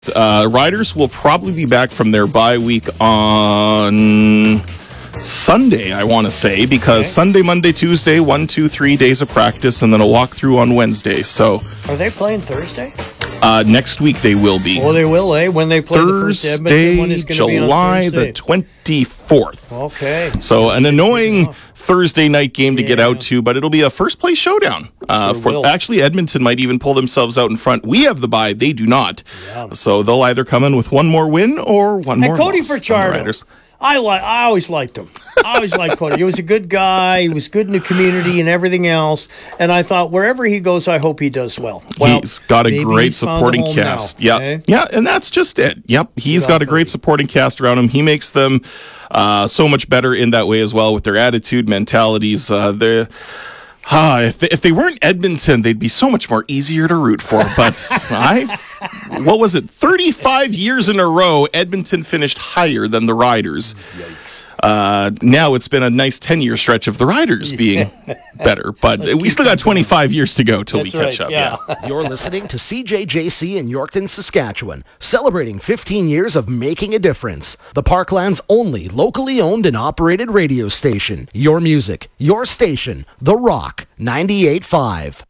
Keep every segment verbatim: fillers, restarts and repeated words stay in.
Uh, riders will probably be back from their bye week on Sunday, I want to say, because okay. Sunday, Monday, Tuesday, one, two, three days of practice, and then a walkthrough on Wednesday. So, are they playing Thursday? Uh, next week they will be. Oh, they will, eh? When they play Thursday, the first Edmonton one is going to be on July the twenty-fourth. Okay. So an annoying Thursday night game to yeah. get out to, but it'll be a first place showdown. Uh, sure for will. Actually, Edmonton might even pull themselves out in front. We have the bye; they do not. Yeah. So they'll either come in with one more win or one and more Cody loss. Fajardo. I like. I always liked him. I always liked Cody. He was a good guy. He was good in the community and everything else. And I thought wherever he goes, I hope he does well. well he's got a great supporting cast. Now, yeah, okay? yeah, and that's just it. Yep, he's got, got a great supporting cast around him. He makes them uh, so much better in that way as well with their attitude, mentalities. Uh, they're Ah, if they, if they weren't Edmonton, they'd be so much more easier to root for. But I, what was it? thirty-five years in a row, Edmonton finished higher than the Riders. Yikes. Uh, now it's been a nice ten-year stretch of the Riders being better, but Let's we still got twenty-five years to go till That's we catch right, up. Yeah. yeah. You're listening to C J J C in Yorkton, Saskatchewan, celebrating fifteen years of making a difference. The Parkland's only locally owned and operated radio station. Your music, your station, The Rock ninety-eight point five.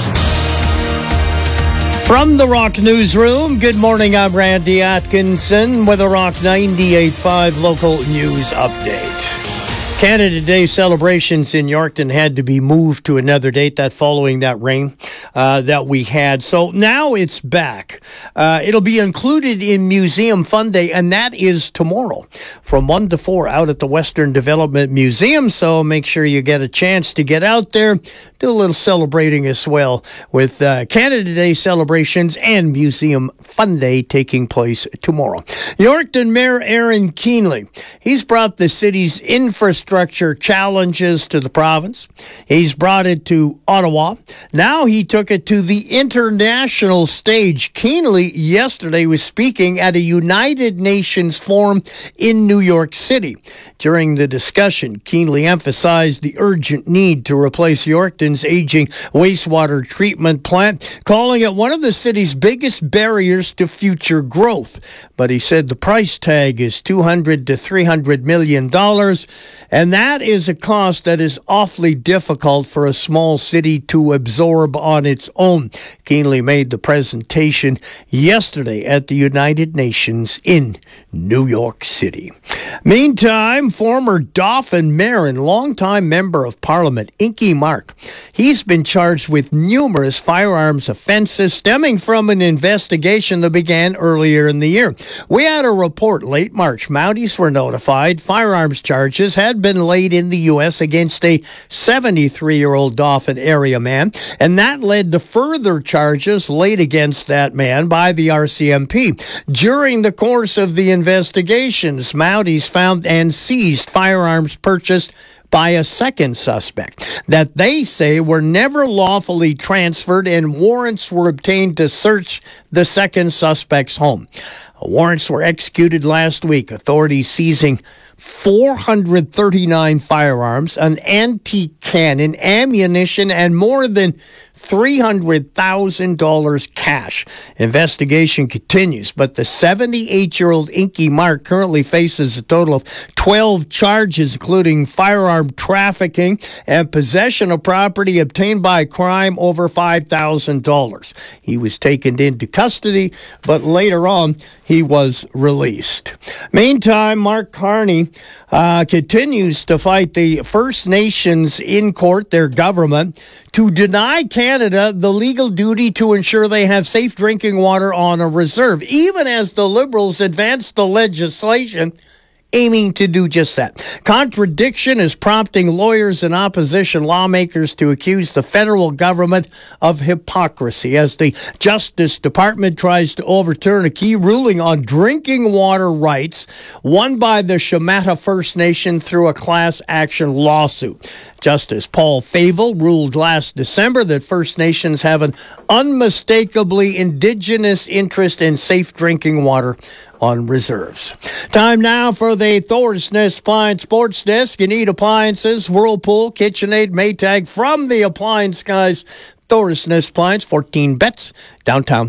From the Rock Newsroom, good morning, I'm Randy Atkinson with a Rock ninety-eight point five local news update. Canada Day celebrations in Yorkton had to be moved to another date that following that rain uh, that we had. So now it's back. Uh, it'll be included in Museum Fun Day, and that is tomorrow from one to four out at the Western Development Museum. So make sure you get a chance to get out there, do a little celebrating as well with uh, Canada Day celebrations and Museum Fun Day taking place tomorrow. Yorkton Mayor Aaron Keenley, he's brought the city's infrastructure challenges to the province. He's brought it to Ottawa. Now he took it to the international stage. Keenley yesterday was speaking at a United Nations forum in New York City. During the discussion, Keenley emphasized the urgent need to replace Yorkton's aging wastewater treatment plant, calling it one of the city's biggest barriers to future growth. But he said the price tag is two hundred to three hundred million dollars, and that is a cost that is awfully difficult for a small city to absorb on its own. Keenley made the presentation yesterday at the United Nations in New York City. Meantime, former Dauphin mayor and longtime member of Parliament, Inky Mark, he's been charged with numerous firearms offenses stemming from an investigation that began earlier in the year. We had a report late March. Mounties were notified firearms charges had been laid in the U S against a seventy-three-year-old Dauphin area man, and that led to further charges laid against that man by the R C M P. During the course of the investigations, Mounties found and seized firearms purchased by a second suspect that they say were never lawfully transferred, and warrants were obtained to search the second suspect's home. Warrants were executed last week, authorities seizing four hundred thirty-nine firearms, an antique cannon, ammunition, and more than three hundred thousand dollars cash. Investigation continues, but the seventy-eight-year-old Inky Mark currently faces a total of twelve charges, including firearm trafficking and possession of property obtained by crime over five thousand dollars. He was taken into custody, but later on, he was released. Meantime, Mark Carney uh, continues to fight the First Nations in court, their government, to deny Canada the legal duty to ensure they have safe drinking water on a reserve, even as the Liberals advance the legislation aiming to do just that. Contradiction is prompting lawyers and opposition lawmakers to accuse the federal government of hypocrisy as the Justice Department tries to overturn a key ruling on drinking water rights won by the Shemata First Nation through a class action lawsuit. Justice Paul Favel ruled last December that First Nations have an unmistakably Indigenous interest in safe drinking water on reserves. Time now for the Thor's Nest Appliance Sports Desk. You need appliances, Whirlpool, KitchenAid, Maytag from the appliance guys. Thor's Nest Appliance, fourteen Betts, downtown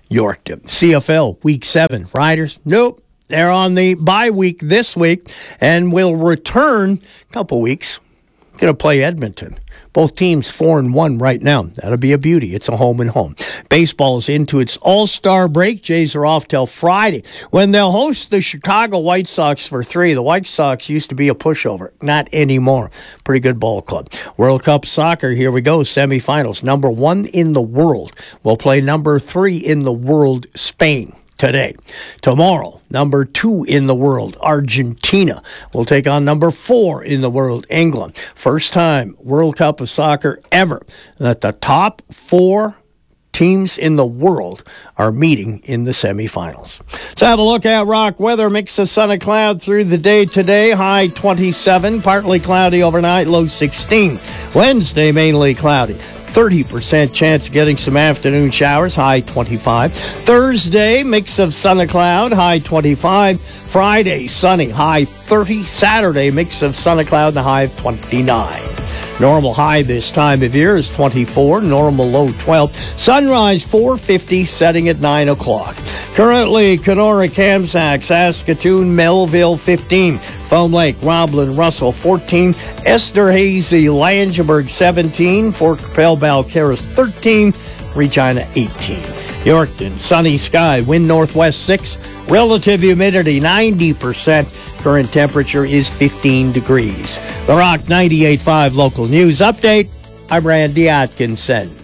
Yorkton. C F L Week seven. Riders, nope. They're on the bye week this week and will return a couple weeks. Going to play Edmonton. Both teams four and one right now. That'll be a beauty. It's a home and home. Baseball's into its all-star break. Jays are off till Friday when they'll host the Chicago White Sox for three. The White Sox used to be a pushover. Not anymore. Pretty good ball club. World Cup soccer, here we go. Semifinals. Number one in the world will play number three in the world, Spain. Today. Tomorrow, number two in the world, Argentina, will take on number four in the world, England. First time World Cup of Soccer ever that the top four teams in the world are meeting in the semifinals. Let's have a look at rock weather. Mix of sun and cloud through the day today. High twenty-seven, partly cloudy overnight, low sixteen. Wednesday, mainly cloudy. thirty percent chance of getting some afternoon showers, high twenty-five. Thursday, mix of sun and cloud, high twenty-five. Friday, sunny, high thirty. Saturday, mix of sun and cloud, and a high of twenty-nine. Normal high this time of year is twenty-four, normal low twelve. Sunrise four fifty, setting at nine o'clock. Currently, Kenora, Kamsack, Saskatoon, Melville fifteen. Foam Lake, Roblin, Russell fourteen. Esterhazy, Langenburg seventeen. Fort Capel, Balcarres thirteen. Regina eighteen. Yorkton, sunny sky, wind northwest six. Relative humidity ninety percent. Current temperature is fifteen degrees. The Rock ninety-eight point five local news update. I'm Randy Atkinson.